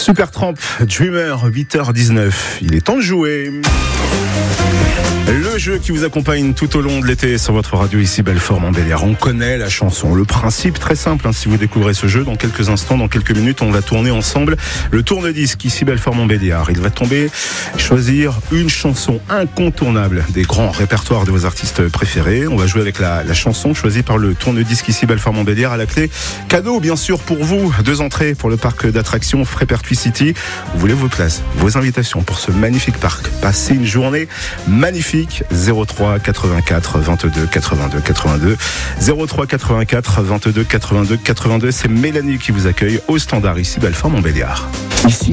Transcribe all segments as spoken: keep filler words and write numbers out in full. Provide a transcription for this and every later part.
Supertramp, Dreamer, huit heures dix-neuf. Il est temps de jouer. Le jeu qui vous accompagne tout au long de l'été sur votre radio ici Belfort-Montbéliard. On connaît la chanson. Le principe très simple, hein, si vous découvrez ce jeu, dans quelques instants, dans quelques minutes, on va tourner ensemble le tourne-disque ici Belfort-Montbéliard. Il va tomber, choisir une chanson incontournable des grands répertoires de vos artistes préférés. On va jouer avec la, la chanson choisie par le tourne-disque ici Belfort-Montbéliard. À la clé, cadeau bien sûr pour vous, deux entrées pour le parc d'attractions Frépertuis City. Vous voulez vos places, vos invitations pour ce magnifique parc. Passez une journée magnifique. zéro trois quatre-vingt-quatre vingt-deux quatre-vingt-deux quatre-vingt-deux zéro trois quatre-vingt-quatre vingt-deux quatre-vingt-deux quatre-vingt-deux. C'est Mélanie qui vous accueille au standard ici Belfort-Montbéliard. Ici,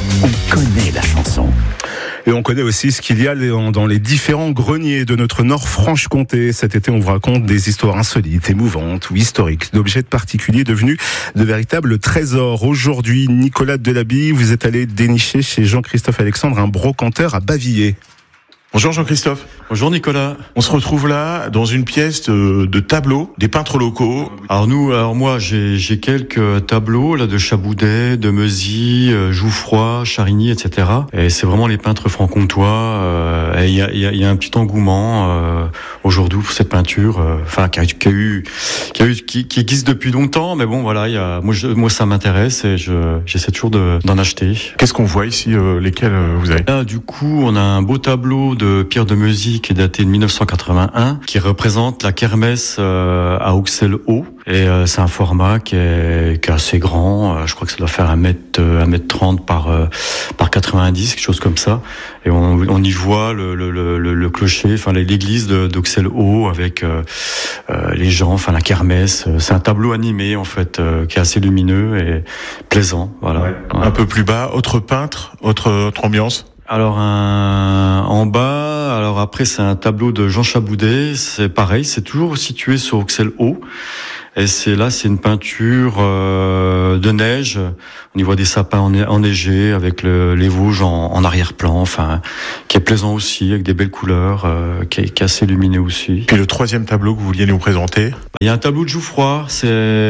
on connaît la chanson. Et on connaît aussi ce qu'il y a dans les différents greniers de notre Nord-Franche-Comté. Cet été, on vous raconte des histoires insolites, émouvantes ou historiques, d'objets particuliers devenus de véritables trésors. Aujourd'hui, Nicolas Delabille, vous êtes allé dénicher chez Jean-Christophe Alexandre un brocanteur à Bavilliers. Bonjour Jean-Christophe. Bonjour Nicolas. On se retrouve là dans une pièce de, de tableaux, des peintres locaux. Alors nous, alors moi j'ai, j'ai quelques tableaux là de Chaboudet, de Meuzy, euh, Jouffroy, Charigny, et cetera. Et c'est vraiment les peintres franc-comtois. Euh, et il y a, y, a, y a un petit engouement euh, aujourd'hui pour cette peinture, euh, enfin qui a, qui a eu, qui a eu, qui, qui existe depuis longtemps. Mais bon voilà, il y a, moi, je, moi ça m'intéresse et je, j'essaie toujours de, d'en acheter. Qu'est-ce qu'on voit ici, euh, lesquels euh, vous avez? Là, du coup, on a un beau tableau de Pierre de Meuzy qui est daté de dix-neuf cent quatre-vingt-un, qui représente la kermesse euh, à Auxelles-Haut. Et euh, c'est un format qui est, qui est assez grand. Euh, je crois que ça doit faire un mètre, un mètre trente par euh, par quatre-vingt-dix, quelque chose comme ça. Et on, on y voit le, le, le, le clocher, enfin l'église de, d'Auxelles-Haut avec euh, euh, les gens, enfin la kermesse. C'est un tableau animé en fait euh, qui est assez lumineux et plaisant. Voilà. Ouais. Ouais. Un peu plus bas, autre peintre, autre, autre ambiance. Alors un, en bas, alors après c'est un tableau de Jean Chaboudet, c'est pareil, c'est toujours situé sur Auxelles-Haut. Et c'est là, c'est une peinture euh, de neige. On y voit des sapins enneigés avec le, les Vosges en, en arrière-plan, enfin, qui est plaisant aussi, avec des belles couleurs, euh, qui, est, qui est assez lumineux aussi. Puis le troisième tableau que vous vouliez nous présenter. Il y a un tableau de Jouffroy, c'est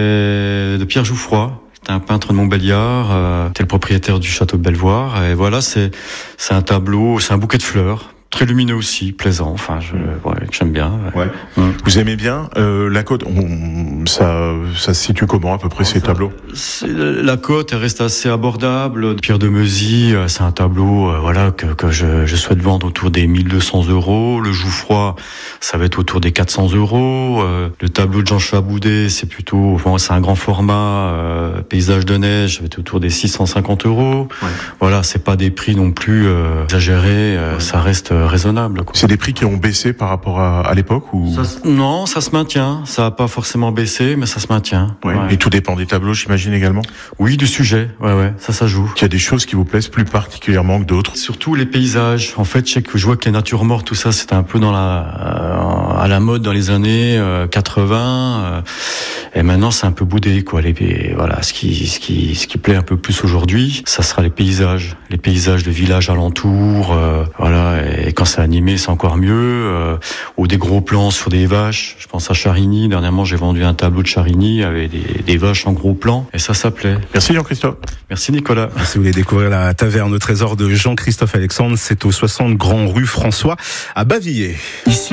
de Pierre Jouffroy. C'est un peintre de Montbéliard, euh, c'est le propriétaire du château de Belvoir. Et voilà, c'est c'est un tableau, c'est un bouquet de fleurs. Très lumineux aussi, plaisant. Enfin, je, ouais, j'aime bien. Ouais. Mmh. Vous aimez bien euh, la côte. On, ça, ça se situe comment à peu près ces tableaux? La côte, elle reste assez abordable. Pierre de Meuzy, c'est un tableau, euh, voilà, que, que je, je souhaite vendre autour des mille deux cents euros. Le Jouffroy, ça va être autour des quatre cents euros. Euh, le tableau de Jean Chaboudet, c'est plutôt, enfin, c'est un grand format, euh, paysage de neige, ça va être autour des six cent cinquante euros. Ouais. Voilà, c'est pas des prix non plus euh, exagérés. Euh, ouais. Ça reste raisonnable, quoi. C'est des prix qui ont baissé par rapport à, à l'époque ou ça, non, ça se maintient. Ça n'a pas forcément baissé, mais ça se maintient. Ouais. Ouais. Et tout dépend des tableaux, j'imagine également. Oui, du sujet. Ouais, ouais, ça, ça joue. Il y a des choses qui vous plaisent plus particulièrement que d'autres. Surtout les paysages. En fait, je sais que je vois que les natures mortes, tout ça, c'était un peu dans la euh, à la mode dans les années euh, quatre-vingts. Euh, et maintenant, c'est un peu boudé, quoi. Les, voilà, ce qui, ce qui, ce qui plaît un peu plus aujourd'hui, ça sera les paysages, les paysages de villages alentours. Euh, voilà. Et Et quand c'est animé, c'est encore mieux. Euh, ou des gros plans sur des vaches. Je pense à Charigny. Dernièrement, j'ai vendu un tableau de Charigny avec des, des vaches en gros plan. Et ça, ça plaît. Merci Jean-Christophe. Merci Nicolas. Si vous voulez découvrir la taverne au trésor de Jean-Christophe Alexandre, c'est au soixante Grand Rue François à Bavilliers. Ici,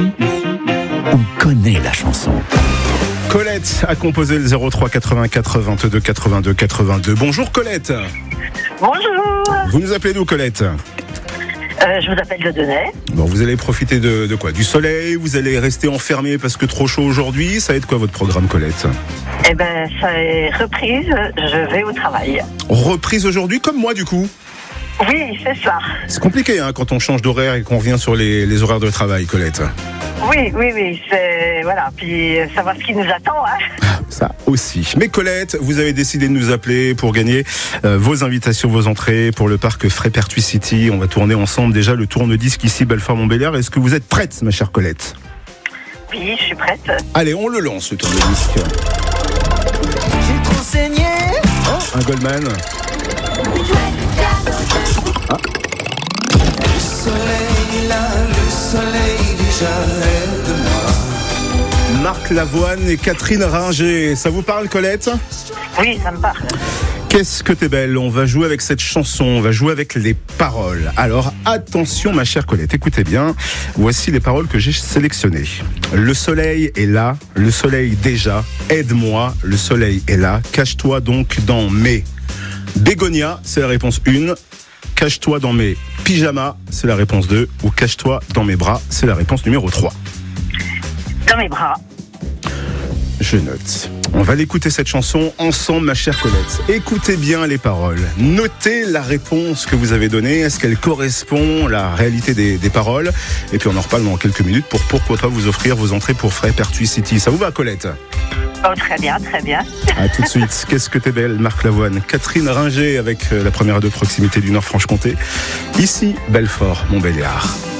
on connaît la chanson. Colette a composé le zéro trois quatre-vingt-quatre vingt-deux quatre-vingt-deux quatre-vingt-deux. Bonjour Colette. Bonjour. Vous nous appelez d'où Colette? Euh, je vous appelle de Denay. Bon, vous allez profiter de, de quoi? Du soleil? Vous allez rester enfermé parce que trop chaud aujourd'hui? Ça va être quoi votre programme, Colette? Eh ben, ça est reprise. Je vais au travail. Reprise aujourd'hui, comme moi, du coup? Oui, c'est ça. C'est compliqué, hein, quand on change d'horaire et qu'on revient sur les, les horaires de travail, Colette. Oui, oui, oui. C'est voilà. Puis savoir ce qui nous attend, hein. Ça aussi. Mais Colette, vous avez décidé de nous appeler pour gagner euh, vos invitations, vos entrées pour le parc Frépertuis City. On va tourner ensemble déjà le tourne-disque ici Belfort-Montbéliard. Est-ce que vous êtes prête, ma chère Colette? Oui, je suis prête. Allez, on le lance, le tourne-disque. J'ai trop saigné. Oh, un Goldman. Ah. Le soleil là, le soleil déjà est de moi. Marc Lavoine et Catherine Ringer. Ça vous parle, Colette? Oui, ça me parle. Qu'est-ce que t'es belle, on va jouer avec cette chanson, on va jouer avec les paroles. Alors attention ma chère Colette, écoutez bien, voici les paroles que j'ai sélectionnées. Le soleil est là, le soleil déjà, aide-moi, le soleil est là, cache-toi donc dans mes bégonias, c'est la réponse un, cache-toi dans mes pyjamas, c'est la réponse deux, ou cache-toi dans mes bras, c'est la réponse numéro trois. Dans mes bras. Je note. On va l'écouter cette chanson ensemble, ma chère Colette. Écoutez bien les paroles. Notez la réponse que vous avez donnée. Est-ce qu'elle correspond à la réalité des, des paroles? Et puis on en reparle dans quelques minutes pour pourquoi pas vous offrir vos entrées pour Fray Pertuis City. Ça vous va, Colette? Oh, très bien, très bien. À tout de suite. Qu'est-ce que t'es belle, Marc Lavoine. Catherine Ringer avec la première de proximité du Nord-Franche-Comté. Ici, Belfort, Montbéliard.